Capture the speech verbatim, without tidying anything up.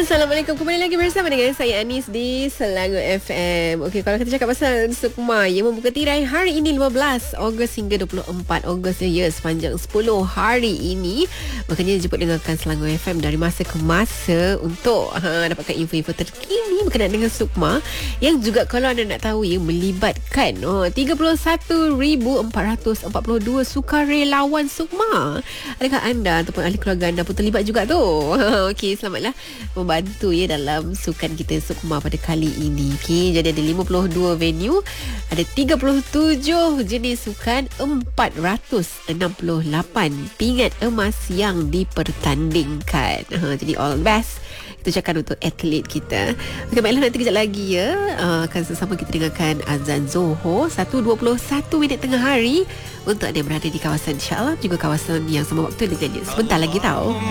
Assalamualaikum, kembali lagi bersama dengan saya Anis di Selangor F M. Okey, kalau kita cakap pasal Sukma yang membuka tirai hari ini lima belas Ogos hingga dua puluh empat Ogos ya, sepanjang sepuluh hari ini. Makanya jemput dengarkan Selangor F M dari masa ke masa untuk ha, dapatkan info-info terkini berkenaan dengan Sukma, yang juga kalau anda nak tahu ya, melibatkan oh, tiga puluh satu ribu empat ratus empat puluh dua sukarelawan Sukma. Adakah anda ataupun ahli keluarga anda pun terlibat juga tu? Okey, selamatlah membantu ya dalam sukan kita Sukma pada kali ini. Okey, jadi ada lima puluh dua venue, ada tiga puluh tujuh jenis sukan, empat ratus enam puluh lapan pingat emas yang dipertandingkan. Ha, jadi all the best kita ucapkan untuk atlet kita. Okey, baiklah, nanti kejap lagi ya uh, akan sesama kita dengarkan azan Zohor satu dua puluh satu minit tengah hari untuk anda yang berada di kawasan Shah Alam, juga kawasan yang sama waktu dengannya sebentar lagi tau.